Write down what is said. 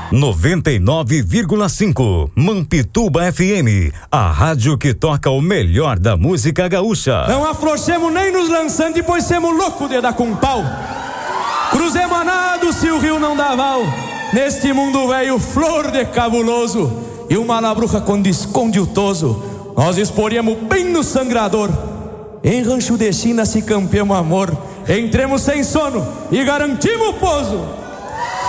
99,5 Mampituba FM, a rádio que toca o melhor da música gaúcha. Não afrouxemos nem nos lançando, pois semos loucos de dar com pau. Cruzemos a nado se o rio não dá val. Neste mundo velho, flor de cabuloso, e uma labruca quando esconde o toso, nós exporíamos bem no sangrador. Em rancho de China se campeamos amor, entremos sem sono e garantimos o pouso.